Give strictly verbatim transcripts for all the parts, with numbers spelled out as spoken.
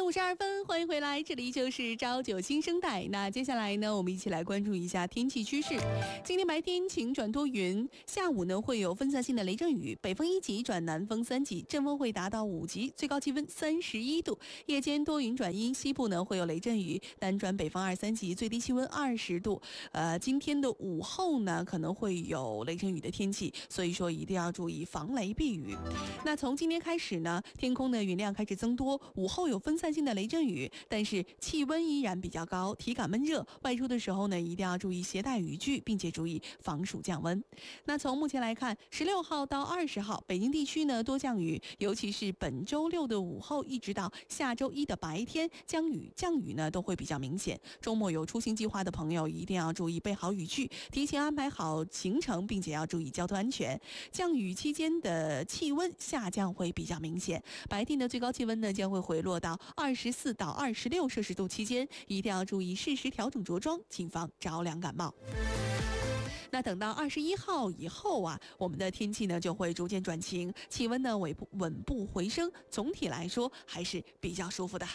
五十二分，欢迎回来，这里就是朝九新生代。那接下来呢，我们一起来关注一下天气趋势。今天白天晴转多云，下午呢会有分散性的雷阵雨，北风一级转南风三级，阵风会达到五级，最高气温三十一度。夜间多云转阴，西部呢会有雷阵雨，南转北风二三级，最低气温二十度。呃，今天的午后呢可能会有雷阵雨的天气，所以说一定要注意防雷避雨。那从今天开始呢，天空的云量开始增多，午后有分散性的雷阵雨，但是气温依然比较高，体感闷热。外出的时候呢，一定要注意携带雨具，并且注意防暑降温。那从目前来看，十六号到二十号，北京地区呢多降雨，尤其是本周六的午后，一直到下周一的白天，降雨降雨呢都会比较明显。周末有出行计划的朋友，一定要注意备好雨具，提前安排好行程，并且要注意交通安全。降雨期间的气温下降会比较明显，白天的最高气温呢将会回落到二十四到二十六摄氏度期间，一定要注意适时调整着装，谨防着凉感冒。那等到二十一号以后啊，我们的天气呢就会逐渐转晴，气温呢稳步稳步回升，总体来说还是比较舒服的。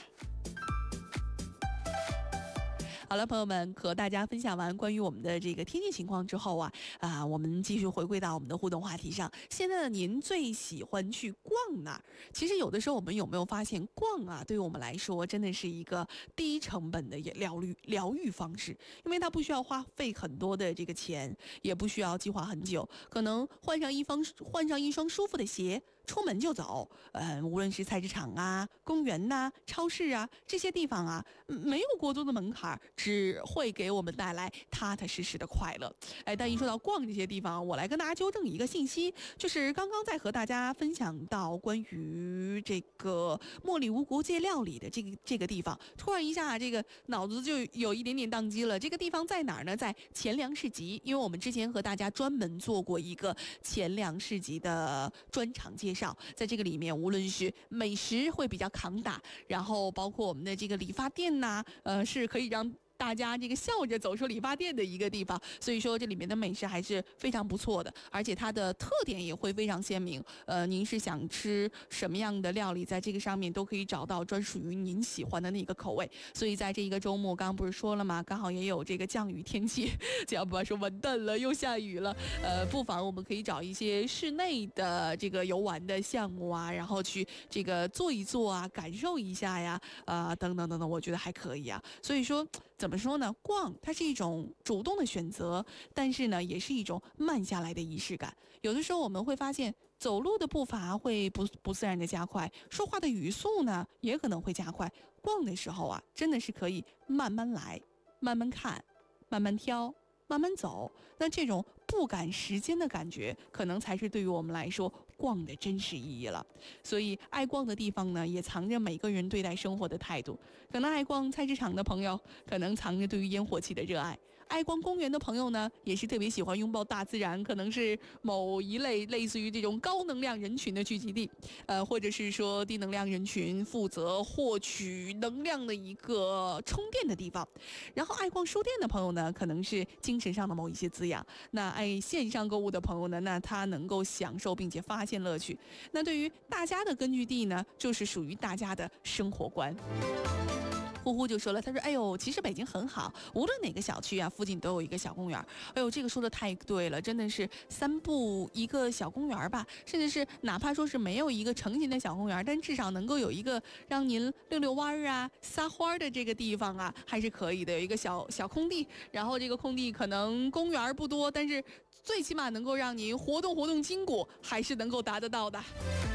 好了，朋友们，和大家分享完关于我们的这个天气情况之后啊，啊，我们继续回归到我们的互动话题上。现在的您最喜欢去逛哪儿？其实有的时候我们有没有发现，逛啊，对于我们来说真的是一个低成本的疗愈疗愈方式，因为它不需要花费很多的这个钱，也不需要计划很久，可能换上一方换上一双舒服的鞋，出门就走。呃，无论是菜市场啊、公园呐、啊、超市啊这些地方啊，没有过多的门槛，只会给我们带来踏踏实实的快乐。哎，但一说到逛这些地方，我来跟大家纠正一个信息，就是刚刚在和大家分享到关于这个茉莉无国界料理的这个这个地方，突然一下这个脑子就有一点点宕机了。这个地方在哪儿呢？在钱粮市集，因为我们之前和大家专门做过一个钱粮市集的专场介绍，在这个里面，无论是美食会比较扛打，然后包括我们的这个理发店呐、啊，呃，是可以让大家这个笑着走出理发店的一个地方，所以说这里面的美食还是非常不错的，而且它的特点也会非常鲜明。呃，您是想吃什么样的料理，在这个上面都可以找到专属于您喜欢的那个口味。所以在这一个周末，刚刚不是说了吗？刚好也有这个降雨天气，这要不然说完蛋了，又下雨了。呃，不妨我们可以找一些室内的这个游玩的项目啊，然后去这个坐一坐啊，感受一下呀，啊、呃，等等等等，我觉得还可以啊。所以说，怎么说呢？逛它是一种主动的选择，但是呢，也是一种慢下来的仪式感。有的时候我们会发现，走路的步伐会不不自然的加快，说话的语速呢也可能会加快。逛的时候啊，真的是可以慢慢来，慢慢看，慢慢挑，慢慢走。那这种不赶时间的感觉，可能才是对于我们来说逛的真实意义了。所以爱逛的地方呢，也藏着每个人对待生活的态度。可能爱逛菜市场的朋友，可能藏着对于烟火气的热爱；爱逛公园的朋友呢，也是特别喜欢拥抱大自然，可能是某一类类似于这种高能量人群的聚集地，呃，或者是说低能量人群负责获取能量的一个充电的地方。然后爱逛书店的朋友呢，可能是精神上的某一些滋养。那爱线上购物的朋友呢，那他能够享受并且发现乐趣。那对于大家的根据地呢，就是属于大家的生活观。呼呼就说了，他说哎呦，其实北京很好，无论哪个小区啊，附近都有一个小公园。哎呦，这个说的太对了，真的是三步一个小公园吧，甚至是哪怕说是没有一个成型的小公园，但至少能够有一个让您溜溜弯啊、撒欢的这个地方啊，还是可以的。有一个小小空地，然后这个空地可能公园不多，但是最起码能够让您活动活动筋骨，还是能够达得到的。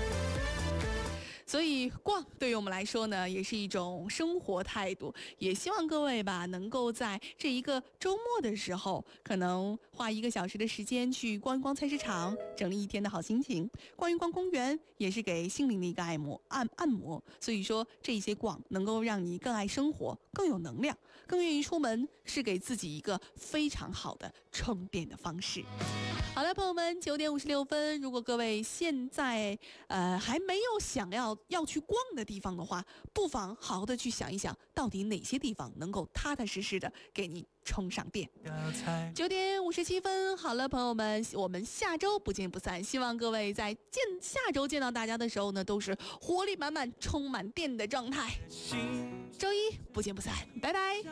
所以逛对于我们来说呢，也是一种生活态度。也希望各位吧，能够在这一个周末的时候，可能花一个小时的时间去逛一逛菜市场，整理一天的好心情。逛一逛公园，也是给心灵的一个按摩按按摩。所以说，这些逛能够让你更爱生活，更有能量，更愿意出门，是给自己一个非常好的充电的方式。 好了，朋友们，九点五十六分，如果各位现在呃还没有想要要去逛的地方的话，不妨好好的去想一想，到底哪些地方能够踏踏实实的给你充上电。九点五十七分，好了，朋友们，我们下周不见不散。希望各位在见下周见到大家的时候呢，都是活力满满、充满电的状态。周一不见不散，拜拜。